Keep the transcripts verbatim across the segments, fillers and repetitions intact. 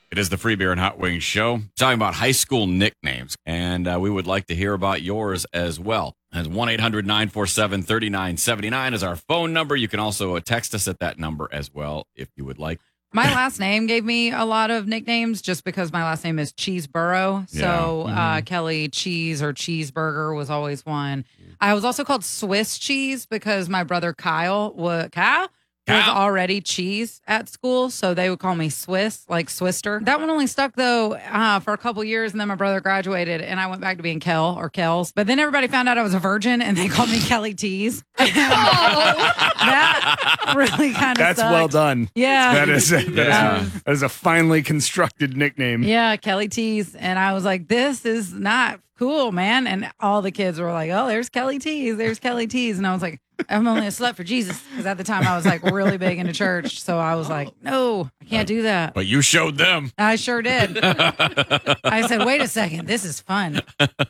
It is the Free Beer and Hot Wings show, talking about high school nicknames, and uh, we would like to hear about yours as well. As one eight hundred nine four seven three nine seven nine is our phone number. You can also text us at that number as well if you would like. My last name gave me a lot of nicknames just because my last name is Cheeseborough. So Yeah. uh, Mhm. Kelly Cheese or Cheeseburger was always one. I was also called Swiss Cheese because my brother Kyle was Kyle. was Kyle. already cheese at school, so they would call me Swiss, like Swister. That one only stuck though uh, for a couple years, and then my brother graduated, and I went back to being Kel or Kels. But then everybody found out I was a virgin, and they called me Kelly Tease. That really kind of That's well done. Yeah, That is, that, Yeah. is, that is a finely constructed nickname. yeah, Kelly Tease, and I was like, this is not cool, man. And all the kids were like, oh, there's Kelly Tease, there's Kelly Tease, and I was like, I'm only a slut for Jesus, because at the time I was like really big into church, so I was like, no, I can't do that. But you showed them. I sure did. I said, wait a second, this is fun.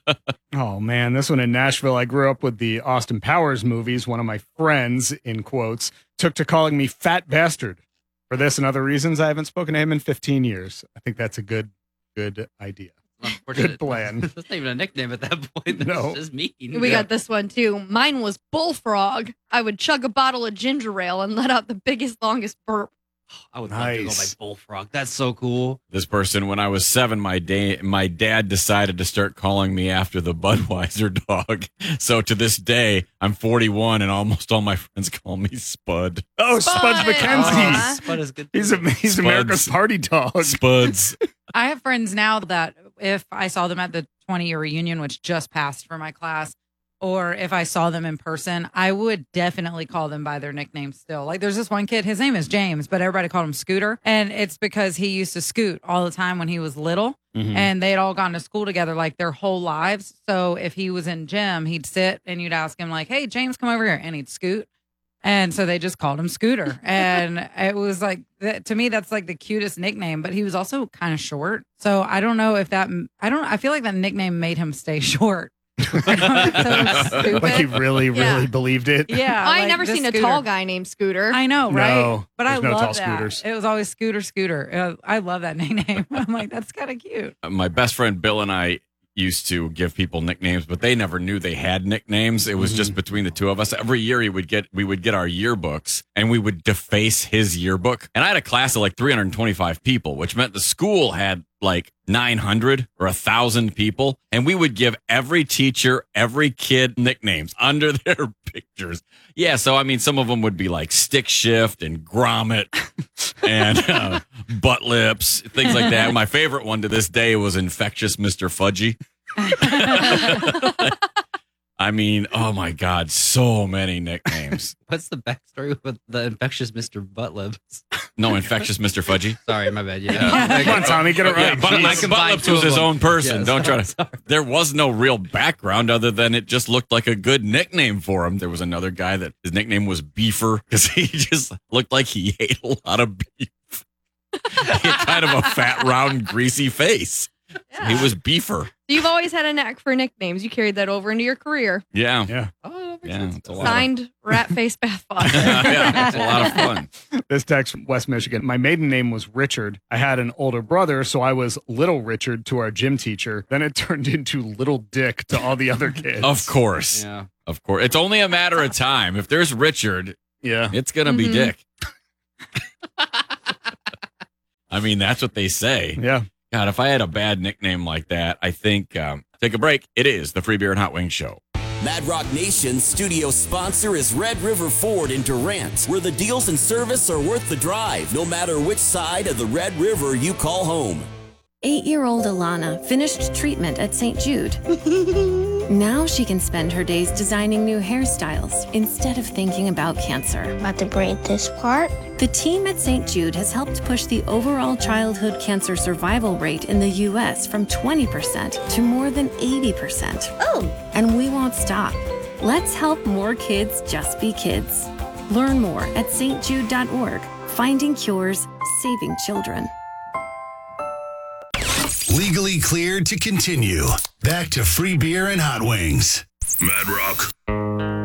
Oh, man. This one in Nashville, I grew up with the Austin Powers movies. One of my friends, in quotes, took to calling me fat bastard. For this and other reasons, I haven't spoken to him in fifteen years. I think that's a good, good idea. Good plan. That's not even a nickname at that point. That's No. just mean. We Yeah. got this one too. Mine was Bullfrog. I would chug a bottle of ginger ale and let out the biggest, longest burp. I would love to go by Nice. Bullfrog. That's so cool. This person, when I was seven, my day, my dad decided to start calling me after the Budweiser dog. So to this day, I'm forty-one, and almost all my friends call me Spud. Oh, Spuds Spud. McKenzie. Aw. Spud is good. He's, a, he's America's Spuds. party dog. Spuds. I have friends now that if I saw them at the twenty-year reunion, which just passed for my class, or if I saw them in person, I would definitely call them by their nickname still. Like there's this one kid, his name is James, but everybody called him Scooter. And it's because he used to scoot all the time when he was little. Mhm. And they had all gone to school together like their whole lives. So if he was in gym, he'd sit and you'd ask him like, hey, James, come over here. And he'd scoot. And so they just called him Scooter. And it was like, that, to me, that's like the cutest nickname, but he was also kind of short. So I don't know if that, I don't, I feel like that nickname made him stay short. I don't know, so stupid. Like he really, really Yeah. believed it. Yeah. I like ain't never this seen Scooter. a tall guy named Scooter. I know, right? No, but I there's no love tall that. Scooters. It was always Scooter, Scooter. Uh, I love that nickname. I'm like, that's kind of cute. My best friend Bill and I used to give people nicknames, but they never knew they had nicknames. It was just between the two of us. Every year he would get we would get our yearbooks and we would deface his yearbook. And I had a class of like three hundred twenty-five people, which meant the school had like nine hundred or one thousand people. And we would give every teacher, every kid nicknames under their pictures. Yeah, so I mean, some of them would be like Stick Shift and Grommet and uh, Butt Lips, things like that. My favorite one to this day was Infectious Mister Fudgy. I mean, oh my God, so many nicknames. What's the backstory with the infectious Mister Buttlips? No, Infectious Mister Fudgy. Sorry, my bad. Yeah. Come on, Tommy, get it Yeah, right. Butt I Lips, combined Butt Lips two was of his them. own person. Yeah, Don't try sorry, to. There was no real background other than it just looked like a good nickname for him. There was another guy that his nickname was Beefer because he just looked like he ate a lot of beef. He had kind of a fat, round, greasy face. So he was Beefer. You've always had a knack for nicknames. You carried that over into your career. Yeah. Yeah. Oh, that makes Yeah, sense. it's a lot. Signed Rat Face Bath Boss. Yeah, it's a lot of fun. This text from West Michigan. My maiden name was Richard. I had an older brother, so I was Little Richard to our gym teacher. Then it turned into Little Dick to all the other kids. Of course. Yeah. Of course. It's only a matter of time. If there's Richard, Yeah. it's going to be Mhm. Dick. I mean, that's what they say. Yeah. God, if I had a bad nickname like that, I think, um, take a break. It is the Free Beer and Hot Wings Show. Mad Rock Nation's studio sponsor is Red River Ford in Durant, where the deals and service are worth the drive, no matter which side of the Red River you call home. Eight-year-old Alana finished treatment at Saint Jude. Now she can spend her days designing new hairstyles instead of thinking about cancer. About to braid this part. The team at Saint Jude has helped push the overall childhood cancer survival rate in the U S from twenty percent to more than eighty percent. Oh, And we won't stop. Let's help more kids just be kids. Learn more at s t jude dot org. Finding cures, saving children. Legally cleared to continue. Back to Free Beer and Hot Wings. Mad Rock.